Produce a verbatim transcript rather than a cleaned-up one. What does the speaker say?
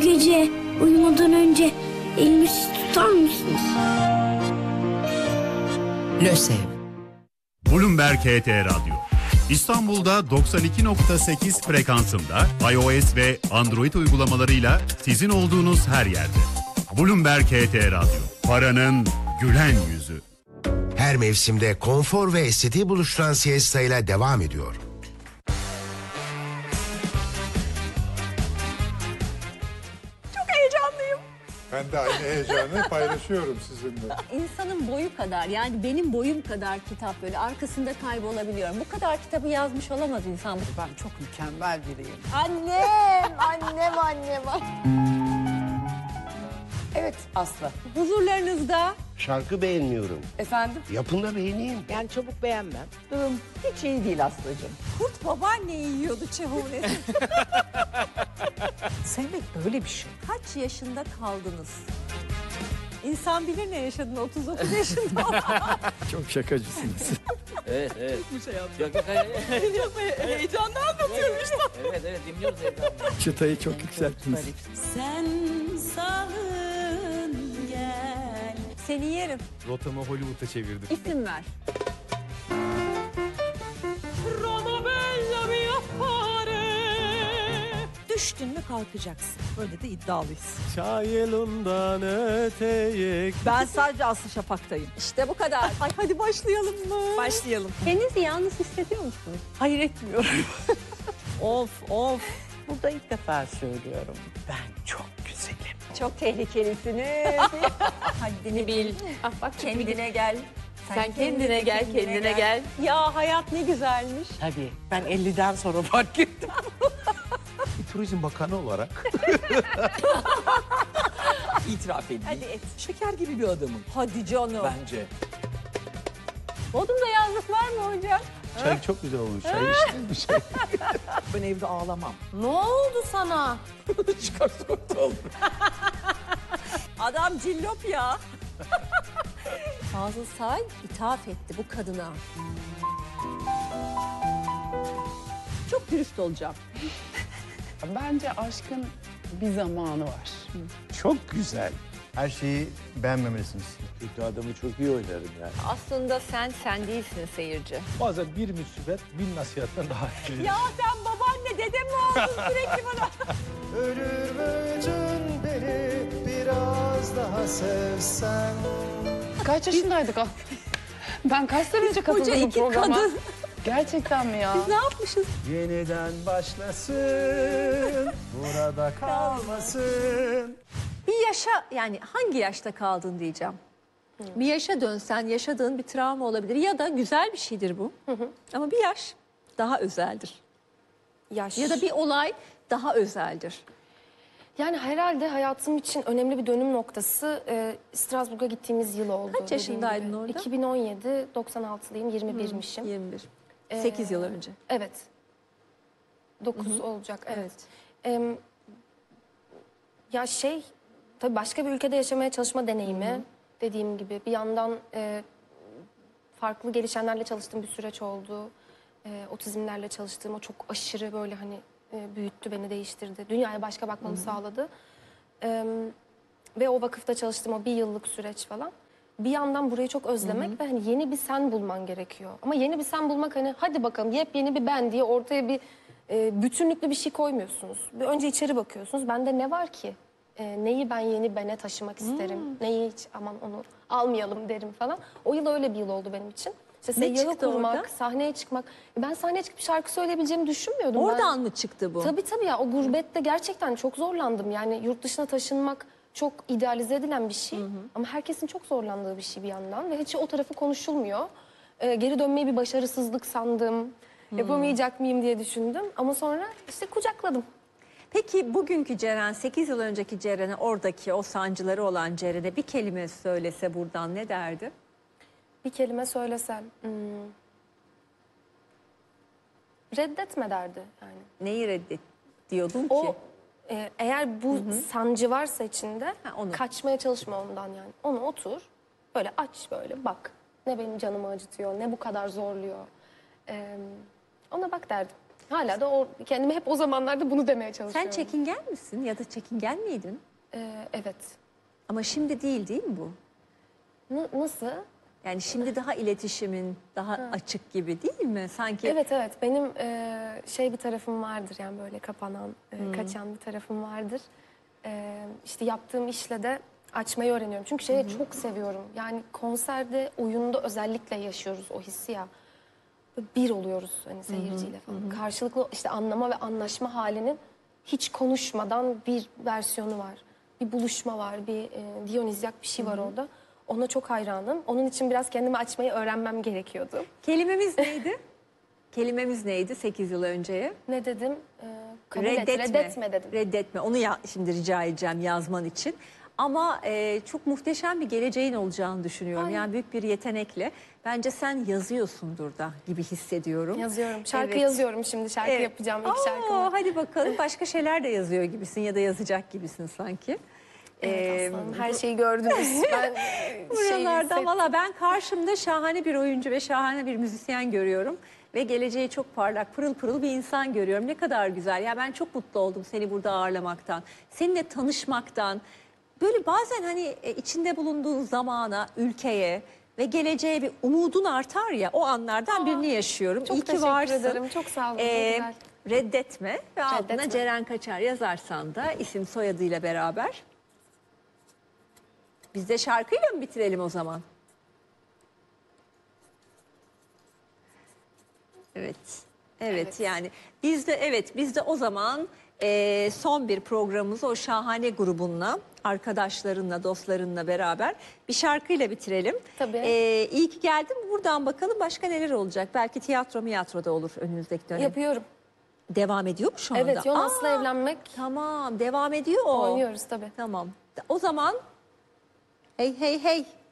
gece uyumadan önce elimi tutar mısınız? LÖSEV. Bloomberg H T Radyo. İstanbul'da doksan iki nokta sekiz frekansında iOS ve Android uygulamalarıyla sizin olduğunuz her yerde. Bloomberg H T Radyo. Paranın gülen yüzü. Her mevsimde konfor ve estetiği buluşturan siesta ile devam ediyor. Çok heyecanlıyım. Ben de aynı heyecanı paylaşıyorum sizinle. İnsanın boyu kadar, yani benim boyum kadar kitap böyle arkasında kaybolabiliyorum. Bu kadar kitabı yazmış olamaz insan. Ben çok mükemmel biriyim. Annem, annem, annem. Evet Aslı. Huzurlarınızda Şarkı beğenmiyorum. Efendim? Yapımda beğeneyim. Yani çabuk beğenmem. Durum hiç iyi değil Aslı'cığım. kurt babaanneyi yiyordu Çehune. Sevmek böyle bir şey. Kaç yaşında kaldınız? İnsan bilir ne yaşadın otuz dokuz yaşında. Çok şakacısınız. Evet, evet. Bir şey yaptım. Yok, yok, hayır, hayır. Çok heyecanlı anlatıyorum işte. Evet, evet, dinliyoruz heyecanla. Çıtayı çok yükselttiniz. Sen salın gel. Seni yerim. Rotamı Hollywood'a çevirdim. İsim ver. Düştün mü kalkacaksın. Böyle de iddialıyız. Çayelundan öteye. Ben sadece Aslı Şafak'tayım. İşte bu kadar. Ay, hadi başlayalım mı? Başlayalım. Kendinizi yalnız hissediyor musunuz? Hayır etmiyorum. Of of. Burada ilk defa söylüyorum. Ben çok güzelim. Çok tehlikelisiniz. Haddini bil. Ah bak Kendine gel. Sen kendine gel, kendine gel. Ya hayat ne güzelmiş. Tabii. Ben elliden sonra fark ettim. Bir turizm bakanı olarak. İtiraf edeyim. Hadi et. Şeker gibi bir adamım. Hadi canım. Bence. Bodrum'da yazlık var mı hocam? Çay çok güzel olmuş. Çay içtiniz bir şey. Ben evde ağlamam. Ne oldu sana? Çıkarsa orta olur. Adam cillop ya. Fazıl Say ithaf etti bu kadına. Çok dürüst olacağım. Bence aşkın bir zamanı var. Çok güzel. Her şeyi beğenmemelisiniz. Kötü adamı çok iyi oynarım yani. Aslında sen sen değilsin seyirci. Bazen bir müsibet bin nasihatten daha iyi. Ya sen babaanne dedem mi oldun sürekli bana? Ölür müydün beni biraz daha sevsen? Kaç yaşındaydık o? Ben kaç sene önce Koca katıldım bu iki programa? kadın. Gerçekten mi ya? Biz ne yapmışız? Yeniden başlasın, burada kalmasın. Bir yaşa, yani hangi yaşta kaldın diyeceğim. Bir yaşa dönsen yaşadığın bir travma olabilir ya da güzel bir şeydir bu. Ama bir yaş daha özeldir. Yaş. Ya da bir olay daha özeldir. Yani herhalde hayatım için önemli bir dönüm noktası e, Strasbourg'a gittiğimiz yıl oldu. Kaç yaşındaydın gibi. orada? iki bin on yedi, doksan altılıyım, yirmi birmişim. yirmi bir. Ee, sekiz yıl önce. Evet. dokuz olacak, evet. Evet. Em, ya şey, tabii başka bir ülkede yaşamaya çalışma deneyimi. Hı hı. Dediğim gibi bir yandan e, farklı gelişenlerle çalıştığım bir süreç oldu. E, otizmlerle çalıştığım o çok aşırı böyle hani e, büyüttü beni, değiştirdi. Dünyaya başka bakmamı hı hı. sağladı. E, ve o vakıfta çalıştığım o bir yıllık süreç falan. Bir yandan burayı çok özlemek hı hı. ve hani yeni bir sen bulman gerekiyor. Ama yeni bir sen bulmak hani hadi bakalım yepyeni bir ben diye ortaya bir e, bütünlüklü bir şey koymuyorsunuz. Bir önce içeri bakıyorsunuz. Bende ne var ki? E, neyi ben yeni bene taşımak isterim? Hmm. Neyi hiç aman onu almayalım derim falan. O yıl öyle bir yıl oldu benim için. İşte seyyahı kurmak, orada? Sahneye çıkmak. Ben sahneye çıkıp şarkı söyleyebileceğimi düşünmüyordum. Oradan ben. mı çıktı bu? Tabii tabii ya, o gurbette gerçekten çok zorlandım. Yani yurt dışına taşınmak çok idealize edilen bir şey. Hı hı. Ama herkesin çok zorlandığı bir şey bir yandan. Ve hiç o tarafı konuşulmuyor. Ee, geri dönmeyi bir başarısızlık sandım. Hmm. Yapamayacak mıyım diye düşündüm. Ama sonra işte kucakladım. Peki bugünkü Ceren, sekiz yıl önceki Ceren'e, oradaki o sancıları olan Ceren'e bir kelime söylese buradan ne derdi? Bir kelime söylesem... Hmm. Reddetme derdi yani. Neyi reddet diyordun o, ki? E, eğer bu hı hı. sancı varsa içinde ha, onu. kaçmaya çalışma ondan yani. Onu otur, böyle aç böyle bak. Ne benim canımı acıtıyor, ne bu kadar zorluyor. Ee, ona bak derdim. Hala da o, kendime hep o zamanlarda bunu demeye Sen çalışıyorum. çekingen misin ya da çekingen miydin? Ee, evet. Ama şimdi değil değil mi bu? N- nasıl? Yani şimdi daha iletişimin daha açık gibi değil mi? Sanki Evet evet benim e, şey bir tarafım vardır yani böyle kapanan, e, Hmm. kaçan bir tarafım vardır. E, işte yaptığım işle de açmayı öğreniyorum. Çünkü şeyi çok seviyorum. Yani konserde, oyunda özellikle yaşıyoruz o hissi ya. Böyle bir oluyoruz hani seyirciyle falan. Karşılıklı işte anlama ve anlaşma halinin hiç konuşmadan bir versiyonu var. Bir buluşma var, bir e, Dionizyak bir şey var orada. Ona çok hayranım. Onun için biraz kendimi açmayı öğrenmem gerekiyordu. kelimemiz neydi? Kelimemiz neydi sekiz yıl önceye? Ne dedim? Ee, kabul et, reddetme dedim. Reddetme. Onu ya, şimdi rica edeceğim yazman için. Ama e, çok muhteşem bir geleceğin olacağını düşünüyorum. Aynen. Yani büyük bir yetenekle. Bence sen yazıyorsundur da gibi hissediyorum. Yazıyorum. Şarkı Evet. yazıyorum şimdi. Şarkı Evet. yapacağım ilk Aa, şarkımı. hadi bakalım. Başka şeyler de yazıyor gibisin ya da yazacak gibisin sanki. Evet Ee, aslanım. Her şeyi gördünüz. Ben e, şeyi Buralarda hissettim. valla ben karşımda şahane bir oyuncu ve şahane bir müzisyen görüyorum. Ve geleceği çok parlak, pırıl pırıl bir insan görüyorum. Ne kadar güzel. Ya ben çok mutlu oldum seni burada ağırlamaktan. Seninle tanışmaktan. Böyle bazen hani e, içinde bulunduğun zamana, ülkeye ve geleceğe bir umudun artar ya. O anlardan birini yaşıyorum. çok İyi ki teşekkür varsın. ederim. Çok sağ olun. Ne Ee, güzel. reddetme ve altına Reddetme. Ceren Kaçar yazarsan da isim soyadıyla beraber. Biz de şarkıyla mı bitirelim o zaman? Evet. Evet, Evet. yani biz de evet biz de o zaman e, son bir programımızı o şahane grubunla, arkadaşlarınla, dostlarınla beraber bir şarkıyla bitirelim. Tabii. E, iyi ki geldin. Buradan bakalım başka neler olacak. Belki tiyatro miyatroda olur önümüzdeki dönem. Yapıyorum. Devam ediyor mu şu anda? Evet Yonas'la Aa, evlenmek Tamam, devam ediyor o. oynuyoruz tabii. Tamam. O zaman hey hey hey